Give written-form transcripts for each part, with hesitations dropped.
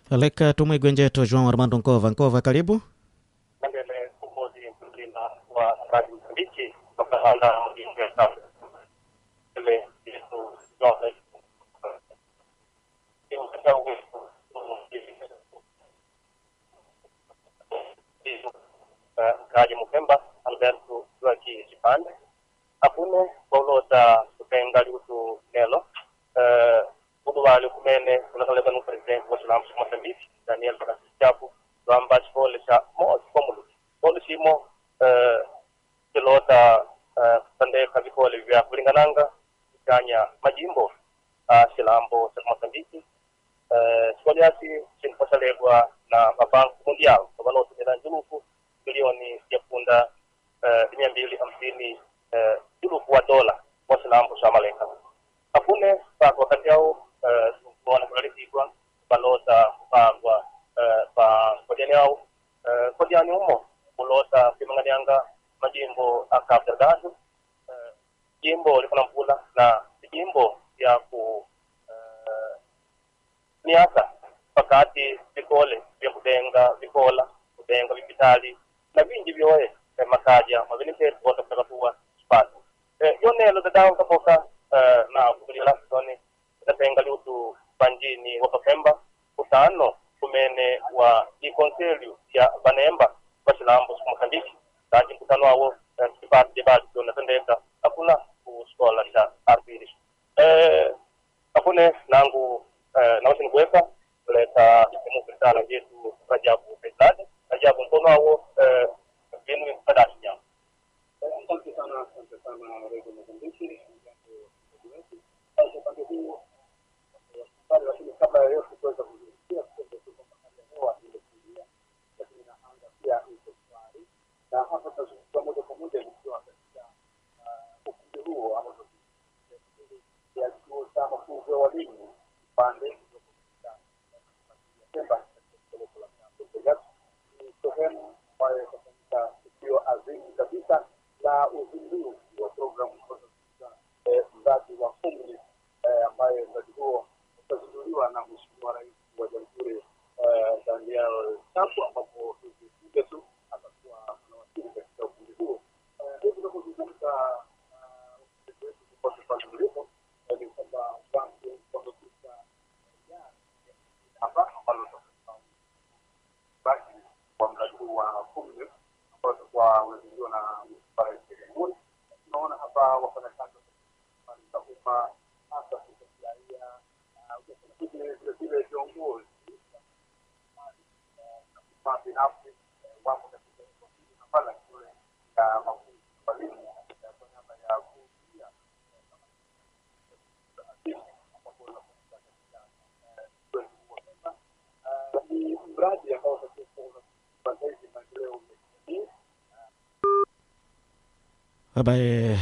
Aleka tumwe gwenjeto João Armando Nkova karibu. Mbele umozi mlima wa Radio Msambiki wakahanda mjinga mbele yetu zote Kaji Mupemba Alberto Joaquim Chipande apune bolota kutenga lutu nelo uduwali kumene unakaleba no presidente wa Chilambo cha Mozambique Daniel Francisco Ramba Chole cha mosi komulu polisimo pilota pande kabikole vya kulingananga kanya majimbo Chilambo cha Mozambique sikoliasi chinposalegwa na mabanku mundial kabaloto ila njulufu milioni ya punda 250 julufu wa dola wa Chilambo cha Maleka apune pa wakati yao kuona kularifikwa balota kupagwa pa kodiani yao kodiani umo kulota kimanganyanga majimbo akabdadadu jimbo likona mpula na jimbo ya ku niasa pakati vikole vya kutenga vikola kutenga vipitali na vingi vyoe makaja mavinike wata kutakatua spatu yonelo dadao kapoka na kukulila soni kutenga lutu panjini wakapemba kutano kumene wa ikonselio ya Banemba wa Chilambo cha Mozambique kaji mkutano wao kipati jebali tunatendeka hakuna kuskola cha arpiri hakuna nangu naweza kuweka leta mkutano yetu Rajabu Pesade Rajabu mkono wao binu kadasi nyama asante sana Radio Mozambique lakini kabla ya yote tuweza kuzungumzia hewa ile lakini naanza pia safari na hapa tutazungumza moja kwa moja nikiwa katika ukumbi huo ambapo ya chuo cha mafunzo ya walimu pande Pemba sehemu ambayo katika tukio azimu kabisa la uzinduzi wa programu mradi wa Kumbi ambayo mradi huo utazinduliwa na Mheshimiwa Rais wa Jamhuri Daniel Chapo ambapo hivi tu atakuwa anawasili katika ukumbi huo. Hivi tunapozungumza kwa sababu mlipo ni kwamba watu wamekuja hapa ambalo basi kwa mradi huu wa Kumbi ambao kwa unazinduliwa na Rais wa Jamhuri. Tunaona hapa wafanyakazi wa umma hasa kufikia vile viongozi na binafsi wako katika nafasi kule ya mafunzo kwa elimu kwa niaba ya kufikia ni mradi ambao kwa zaidi maendeleo Babae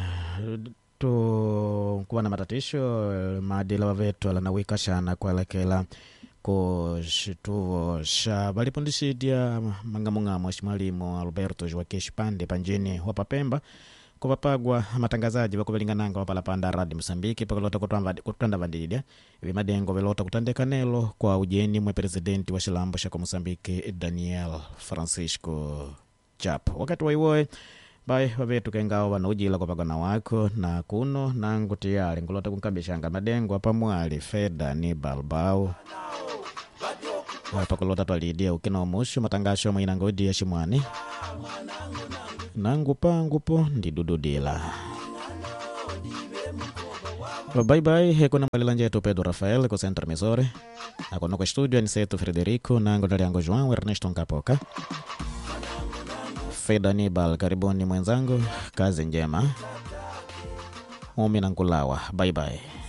tu kuwa na matatisho maadila wavetu alanawika shana kuelekela kushituvo sha balipundishidia mangamunga mwalimu Alberto Joaquim Chipande panjini wapapemba kupapagwa matangazaji wakubelingananga wapalapanda Radio Msambiki pakolota kutanda vandidia hivi madengo velota kutandeka nelo kwa ujeni mwe presidenti wa Chilambo cha Msambiki Daniel Francisco Chapo wakati waiwoe bai wavetu kengao wanaujila kwa pagana wako na kuno nangu tiyari ngulota kunkabishanga madengo pamwali Feda ni Balbao pakolota twalidia ukina omushu matangasho mwinangodi ya Shimwani nangu pangupo ndidududila bye bye hekuna malilanje yetu Pedro Rafael ko Centro Misore akono kwa studio ni Seto Frederico nangu ndaliango João Ernesto Nkapoka Feda Nibal karibuni mwenzangu kazi njema mimi nankulawa bye bye